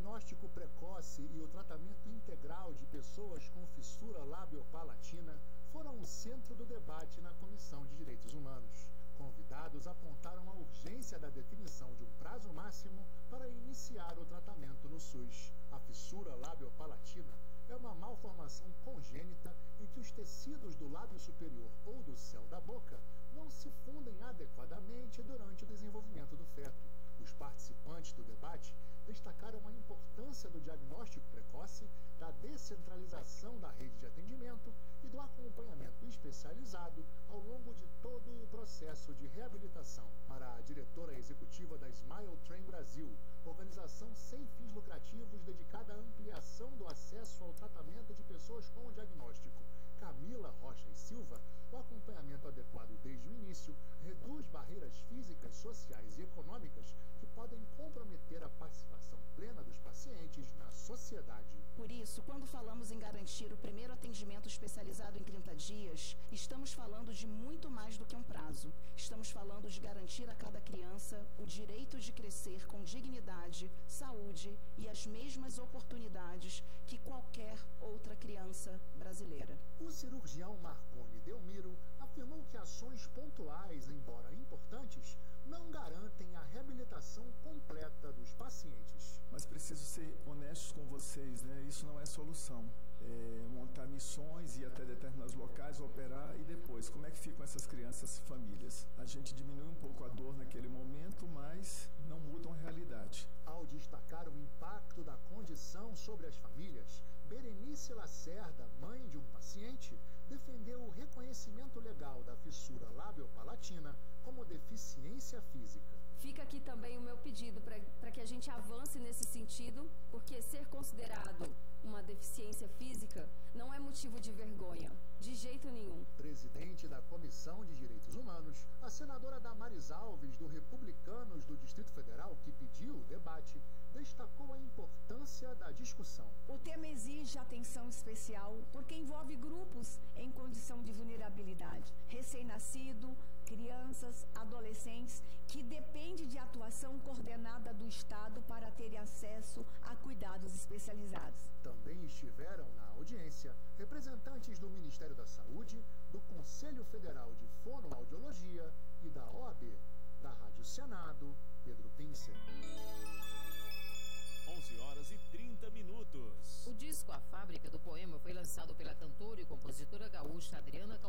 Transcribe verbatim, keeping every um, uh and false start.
diagnóstico precoce e o tratamento integral de pessoas com fissura labiopalatina foram o centro do debate na Comissão de Direitos Humanos. Convidados apontaram a urgência da definição de um prazo máximo para iniciar o tratamento no SUS. A fissura labiopalatina é uma malformação congênita em que os tecidos do lábio superior ou do céu da boca não se fundem adequadamente durante o desenvolvimento do feto. Os participantes do debate destacaram a importância do diagnóstico precoce, da descentralização da rede de atendimento e do acompanhamento especializado ao longo de todo o processo de reabilitação. Para a diretora executiva da Smile Train Brasil, organização sem fins lucrativos dedicada à ampliação do acesso ao tratamento de pessoas com o diagnóstico, Camila Rocha e Silva, o acompanhamento adequado desde o início reduz barreiras físicas, sociais e econômicas que podem comprometer a participação plena dos pacientes na sociedade. Por isso, quando falamos em garantir o primeiro atendimento especializado em trinta dias, estamos falando de muito mais do que um prazo. Estamos falando de garantir a cada criança o direito de crescer com dignidade, saúde e as mesmas oportunidades que qualquer outra criança brasileira. O cirurgião Marconi Delmiro afirmou que ações pontuais, embora importantes, não garantem a reabilitação completa dos pacientes. Mas preciso ser honestos com vocês, né? Isso não é solução. É montar missões, ir até determinados locais, operar e depois, como é que ficam essas crianças, famílias? A gente diminui um pouco a dor naquele momento, mas não mudam a realidade. Ao destacar o impacto da condição sobre as famílias, Berenice Lacerda, mãe de um paciente, defendeu o reconhecimento legal da fissura labiopalatina como deficiência física. Fica aqui também o meu pedido para que a gente avance nesse sentido, porque ser considerado uma deficiência física não é motivo de vergonha, de jeito nenhum. Presidente da Comissão de Direitos Humanos, a senadora Damares Alves, do Republicanos do Distrito Federal, que pediu o debate, destacou a importância da discussão. O tema exige atenção especial porque envolve grupos em condição de vulnerabilidade, recém-nascido, crianças, adolescentes, que depende de atuação coordenada do Estado para terem acesso a cuidados especializados. Também estiveram na audiência representantes do Ministério da Saúde, do Conselho Federal de Fonoaudiologia e da O A B. Da Rádio Senado, Pedro Pincer. onze horas e trinta minutos. O disco A Fábrica do Poema foi lançado pela cantora e compositora gaúcha Adriana